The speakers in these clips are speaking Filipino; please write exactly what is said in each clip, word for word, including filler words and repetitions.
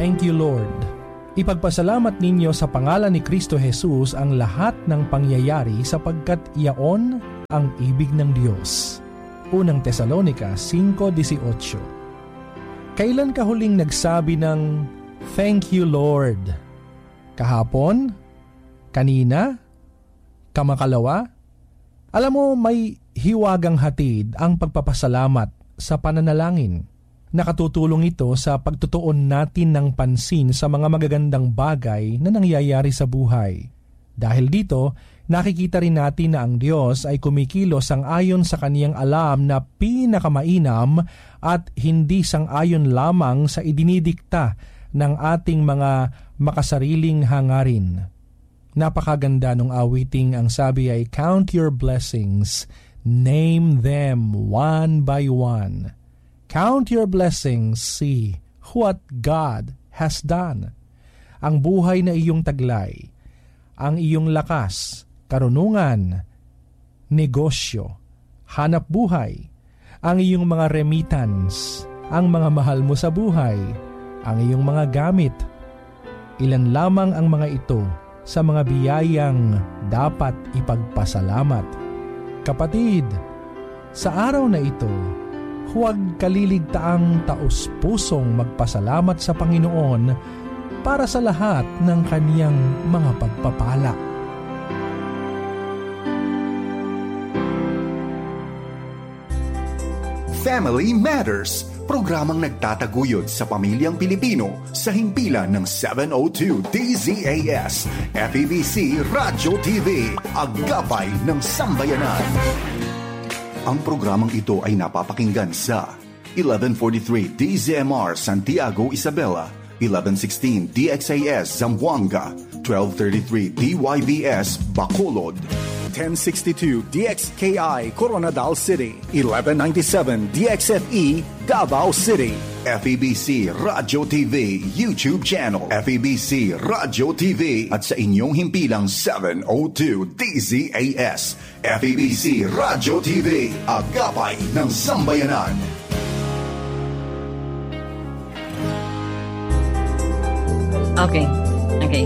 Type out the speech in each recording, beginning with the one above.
Thank you, Lord. Ipagpasalamat ninyo sa pangalan ni Kristo Jesus ang lahat ng pangyayari sapagkat iyaon ang ibig ng Diyos. Unang Tesalonica five eighteen. Kailan ka huling nagsabi ng Thank you, Lord? Kahapon? Kanina? Kamakalawa? Alam mo, may hiwagang hatid ang pagpapasalamat sa pananalangin. Nakatutulong ito sa pagtutuon natin ng pansin sa mga magagandang bagay na nangyayari sa buhay. Dahil dito, nakikita rin natin na ang Diyos ay kumikilos sang-ayon sa kaniyang alam na pinakamainam at hindi sang-ayon lamang sa idinidikta ng ating mga makasariling hangarin. Napakaganda nung awiting ang sabi ay, Count your blessings, name them one by one. Count your blessings, see what God has done. Ang buhay na iyong taglay, ang iyong lakas, karunungan, negosyo, hanap buhay, ang iyong mga remittance, ang mga mahal mo sa buhay, ang iyong mga gamit. Ilan lamang ang mga ito sa mga biyayang dapat ipagpasalamat. Kapatid, sa araw na ito, huwag kaliligtaang taos-pusong magpasalamat sa Panginoon para sa lahat ng kaniyang mga pagpapala. Family Matters, programang nagtataguyod sa pamilyang Pilipino sa himpilan ng seven oh two D Z A S, F E B C Radyo T V, Agapay ng Sambayanan. Ang programang ito ay napapakinggan sa eleven forty-three D Z M R Santiago, Isabela, eleven sixteen D X A S Zamboanga, twelve thirty-three D Y V S Bacolod, ten sixty-two D X K I Coronadal City, eleven ninety-seven D X F E Davao City. F E B C Radyo T V YouTube channel, F E B C Radyo T V, at sa inyong himpilang seven oh two D Z A S, F E B C Radyo T V, Agapay ng Sambayanan. Okay. Okay.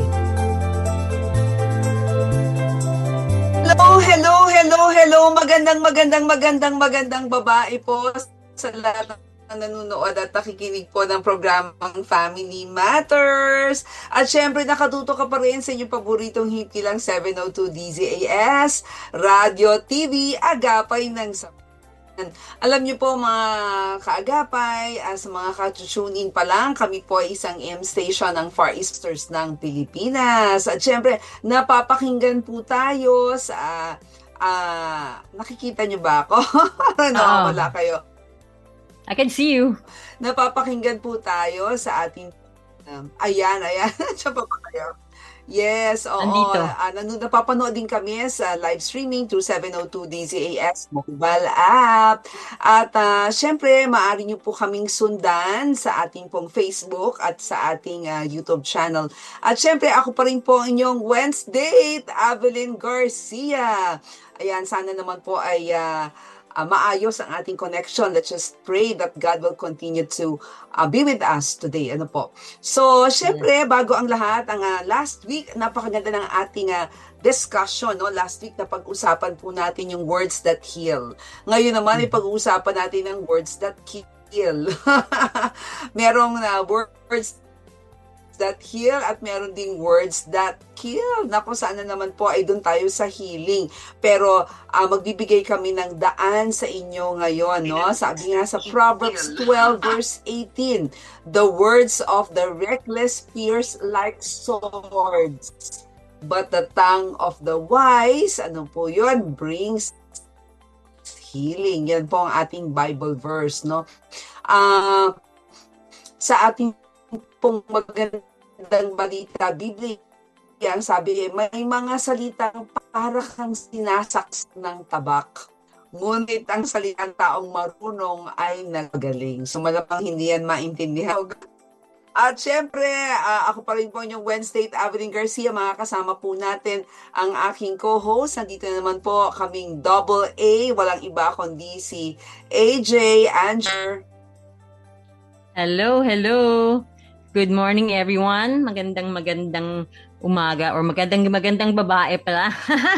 Hello, hello, hello, hello. Magandang, magandang, magandang, magandang babae po sa lahat ng nanonood at nakikinig po ng programang Family Matters. At syempre, nakatuto ka pa rin sa inyong paboritong himpilang seven oh two D Z A S, Radyo T V, Agapay ng Sambayanan. Alam niyo po mga kaagapay, uh, sa mga ka-tune-in pa lang, kami po ay isang M station ng Far Easters ng Pilipinas. At syempre, napapakinggan po tayo sa... Uh, nakikita niyo ba ako? Nakawala kayo. I can see you. Napapakinggan po tayo sa ating... Um, ayan, ayan. Siya pa ba kayo? Yes, oo. Nandito. Uh, nanu- napapanood din kami sa live streaming through seven oh two D Z A S mobile app. At uh, syempre, maaari niyo po kaming sundan sa ating pong Facebook at sa ating uh, YouTube channel. At syempre, ako pa rin po inyong Wednesday, Evelyn Garcia. Ayan, sana naman po ay... Uh, Uh, maayos ang ating connection. Let's just pray that God will continue to uh, be with us today. Ano po? So, syempre, bago ang lahat, ang uh, last week, napakaganda ng ating uh, discussion. No? Last week, napag-usapan po natin yung words that heal. Ngayon naman, mm-hmm. ipag-uusapan natin ang words that kill. Merong uh, words that heal at meron ding words that kill. Naku, sana naman po ay doon tayo sa healing. Pero uh, magbibigay kami ng daan sa inyo ngayon, no? Sabi nga sa Proverbs twelve verse eighteen, the words of the reckless pierce like swords, but the tongue of the wise, ano po yun, brings healing. Yan po ang ating Bible verse, no? Ah... Uh, sa ating pong magandang balita, Biblia, ang sabi, may mga salitang para kang sinasaks ng tabak. Ngunit ang salitang taong marunong ay nagaling. So malamang hindi yan maintindihan. At syempre, uh, ako pa rin po yung Wednesday, Evelyn Garcia. Mga kasama po natin ang aking co-host. Nandito naman po kaming double A. Walang iba kundi si A J, Anger. Hello, hello. Good morning, everyone. Magandang magandang umaga or magandang magandang babae pala.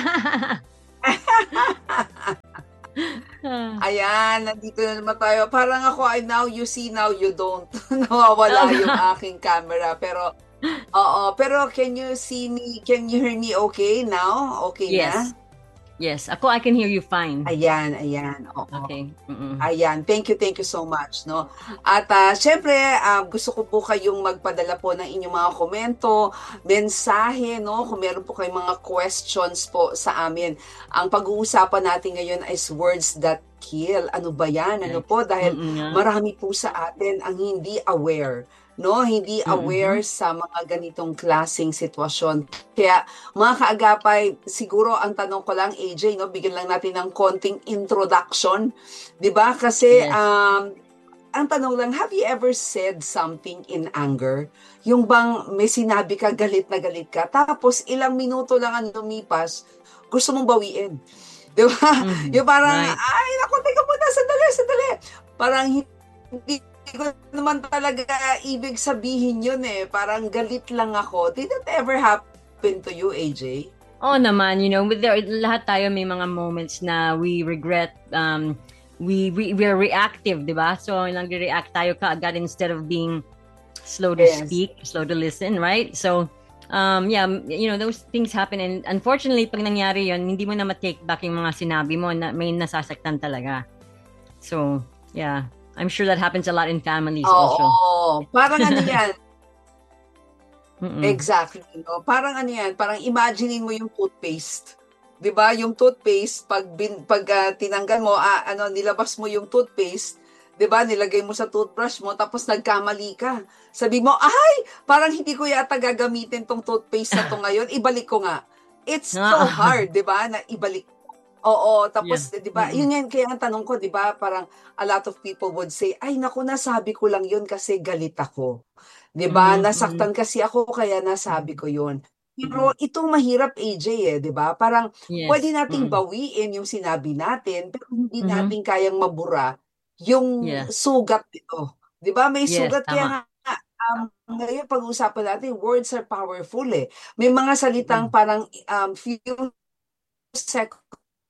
Ayan, nandito na naman tayo. Parang ako ay now you see, now you don't. Nawawala yung aking camera. Pero, oo. Pero can you see me, can you hear me okay now? Okay Yes. na? Yes. Ako, I can hear you fine. Ayan, ayan. Oo. Okay. Mm-mm. Ayan, thank you, thank you so much, no? At uh, syempre, uh, gusto ko po kayong magpadala po ng inyong mga komento, mensahe, no? Kung meron po kayong mga questions po sa amin. Ang pag-uusapan natin ngayon is words that kill. Ano ba yan? Ano po? Dahil Mm-mm. marami po sa atin ang hindi aware, no? Hindi aware mm-hmm. sa mga ganitong klaseng sitwasyon. Kaya mga kaagapay, siguro ang tanong ko lang, A J, no, bigyan lang natin ng konting introduction, 'di ba? Kasi Yes. um ang tanong lang, have you ever said something in anger? Yung bang may sinabi ka, galit na galit ka, tapos ilang minuto lang ang lumipas, gusto mong bawiin. 'Di ba? Mhm. Yung parang, Right. ay, naku, teka muna, sandali, sandali. Parang hindi ko naman talaga ibig sabihin yun eh. Parang galit lang ako. Did that ever happen to you, A J? Oo naman, you know, with the, lahat tayo may mga moments na we regret, um, we, we, we are reactive, di ba? So, nag-react tayo kaagad instead of being slow to Yes. speak, slow to listen, right? So, um, yeah, you know, those things happen. And unfortunately, pag nangyari yun, hindi mo na ma-take back yung mga sinabi mo na may nasasaktan talaga. So, yeah. I'm sure that happens a lot in families Oo, also. parang ano yan, Mm-mm. exactly, no? Parang ano yan, parang imaginein mo yung toothpaste. 'Di ba? Yung toothpaste pag bin, pag uh, tinanggal mo, ah, ano, nilabas mo yung toothpaste, 'di ba? Nilagay mo sa toothbrush mo tapos nagkamali ka. Sabi mo, "Ay, parang hindi ko yata gagamitin tong toothpaste na to ngayon, ibalik ko nga." It's so hard, 'di ba? Na ibalik. Oo, tapos Yeah. 'di ba? Mm-mm. Yun yan kaya ang tanong ko, 'di ba? Parang a lot of people would say, "Ay, naku, nasabi ko lang yun kasi galit ako." 'Di ba? Mhm, Nasaktan kasi ako kaya nasabi ko yun. Pero ito mahirap, A J, eh, 'di ba? Parang pwede Yes. nating Mm-mm. bawiin yung sinabi natin, pero hindi Mhm. natin kayang mabura yung Yeah. sugat nito. 'Di ba? May Yes, sugat kaya tama. nga um, ngayon pag-uusapan natin, words are powerful eh. May mga salitang parang um, few seconds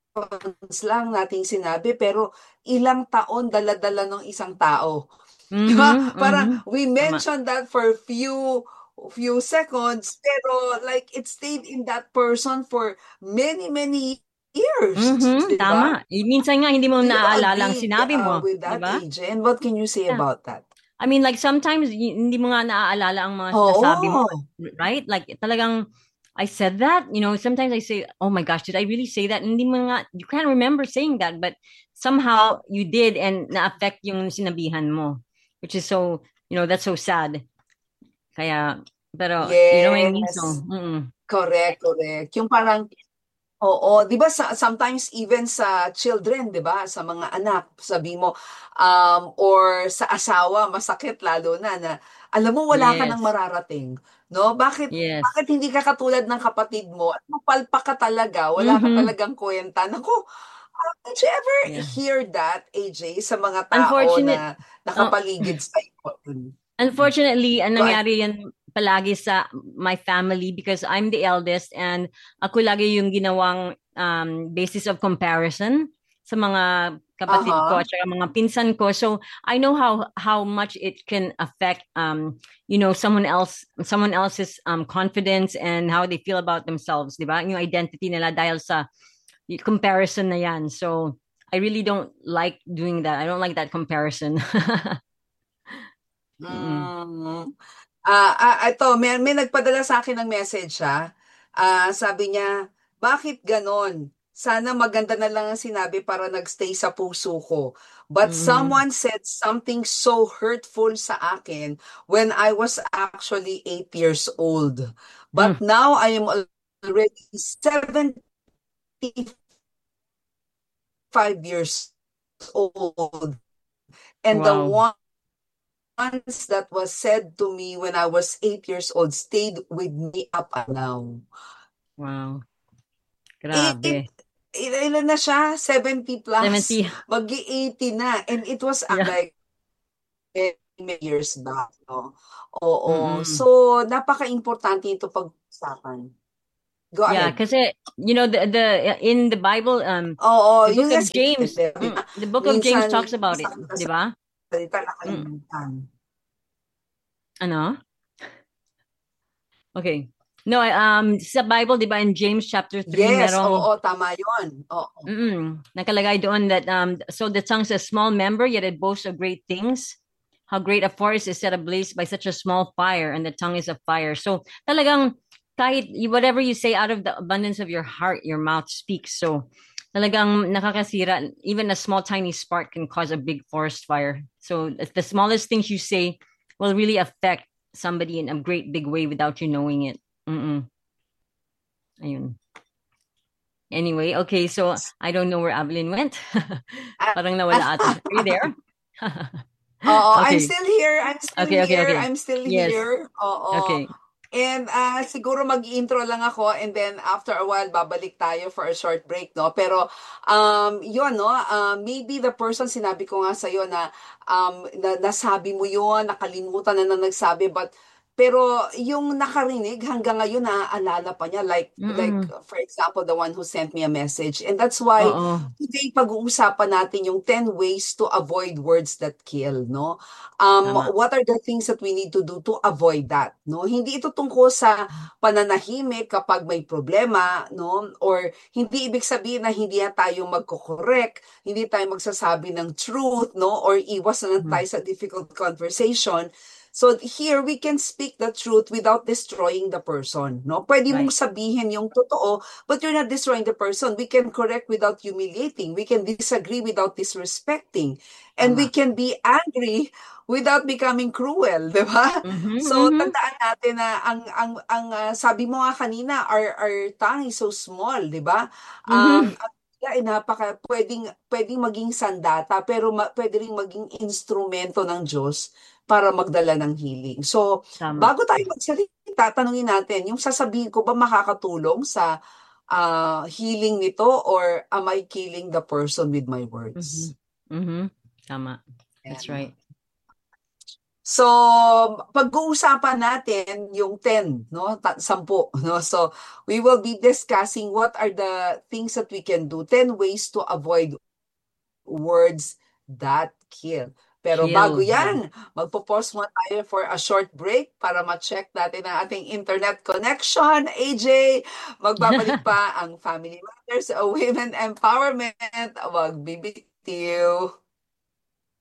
lang nating sinabi pero ilang taon dala-dala ng isang tao. Di ba? Mhm, Parang mhm. we Tama. mentioned that for few few seconds pero like it stayed in that person for many many years, Mhm, di ba? tama. Eh, minsan nga hindi mo Do you naaalala ang agree sinabi uh, mo, with 'di that, ba? A J? And what can you say Yeah. about that? I mean, like sometimes y- hindi mo nga naaalala ang mga sinasabi mo, Oo. right? Like talagang I said that, you know, sometimes I say, "Oh my gosh, did I really say that?" Hindi mo nga, you can't remember saying that, but somehow you did and na-affect yung sinabihan mo, which is so, you know, that's so sad. Kaya, pero, you know what I mean? So, Yes. mm-mm. Correct, correct. Yung parang oo, 'di ba sa, sometimes even sa children, 'di ba? Sa mga anak, sabi mo um or sa asawa, masakit lalo na na alam mo wala ka nang Yes. mararating, no? Bakit Yes. bakit hindi ka katulad ng kapatid mo at mapalpak ka talaga, wala ka Mhm. talagang kwenta. Naku, uh, did you ever Yeah. hear that, A J, sa mga tao Unfortunate, na oh, nakapaligid sa iyo? unfortunately, ang Go ahead. nangyari yan palagi sa my family because I'm the eldest and ako lagi yung ginawang um, basis of comparison sa mga kapatid ko Aha. at saka mga pinsan ko. So I know how how much it can affect um you know someone else someone else's um confidence and how they feel about themselves, 'di ba? Yung identity nila dahil sa y- comparison na yan. So I really don't like doing that. I don't like that comparison. Mm. Mm. Ah, ah, ito, may, may nagpadala sa akin ng message ha. Ah, sabi niya, bakit ganon? Sana maganda na lang ang sinabi para nagstay sa puso ko. But Mhm. someone said something so hurtful sa akin when I was actually eight years old. But Mm. now I am already seventy-five years old. And the Wow. ones that was said to me when I was eight years old stayed with me up and now. Wow. It, Grabe. ilan na siya? seventy plus. seventy. Mag-eighty na. And it was uh, Yeah. like, many years back, no? Oo. Mm-mm. So, napaka-importante ito pag-usapan. Go Yeah, ahead. kasi you know the the in the Bible, um, Oo, the book yun nga of si James, di mm, ba? the book of James Minsan, talks about it, isang di ba? salita Mm, nakalimutan. ano? Okay. No, I- um, sa Bible, di ba, in James chapter three, Yes, merong oo, tama yun. Oo. mm, nakalagay doon that um, so the tongue's a small member, yet it boasts of great things. How great a forest is set ablaze by such a small fire, and the tongue is a fire. So talagang kahit y- whatever you say out of the abundance of your heart, your mouth speaks. So talagang nakakasira. Even a small tiny spark can cause a big forest fire. So the the smallest things you say will really affect somebody in a great big way without you knowing it. Mm-mm. Ayun. Anyway, okay, so I don't know where Adeline went. Parang nawala ata siya. Are you there? Oo, I'm Okay. still here. I'm still Okay, okay, here. okay. I'm still Yes. here. Oo. Okay. And ah siguro mag-intro lang ako and then after a while babalik tayo for a short break, no? Pero um yun, no? Uh, maybe the person sinabi ko nga sa na um na, nasabi mo yun, nakalimutan na na nagsabi but pero yung nakarinig hanggang ngayon naaalala pa niya like like Mm-mm. for example the one who sent me a message and that's why Oo. today pag-uusapan natin yung ten ways to avoid words that kill, no? Um, Tama. what are the things that we need to do to avoid that, no? Hindi ito tungkol sa pananahimik kapag may problema, no? Or hindi ibig sabihin na hindi na tayo magko-correct, hindi tayo magsasabi ng truth, no? Or iwas na lang Mhm. tayo sa difficult conversation. So here we can speak the truth without destroying the person, no? Pwede mong Right. sabihin yung totoo, but you're not destroying the person. We can correct without humiliating. We can disagree without disrespecting. And we Tama. can be angry without becoming cruel, 'di ba? Mhm, So mhm. tandaan natin na ang ang ang ah, sabi mo nga kanina, our our tongue is so small, 'di ba? Um Mhm. ang ay napaka pwedeng pwedeng maging sandata pero ma, pwede ring maging instrumento ng Diyos para magdala ng healing. So Tama. bago tayo magsalita, tanungin natin, yung sasabihin ko ba makakatulong sa ah, healing nito or am I killing the person with my Mhm. words? Mhm. Tama. That's Ayan. right. So, pag-uusapan natin yung ten, no? Ta- sampu, no? So, we will be discussing what are the things that we can do. ten ways to avoid words that kill. Pero bago Kill. Yeah. yan, magpo-pause muna tayo for a short break para ma-check natin ang ating internet connection. A J, magbabalik pa ang Family Matters, Women Empowerment. Wag bibitiw.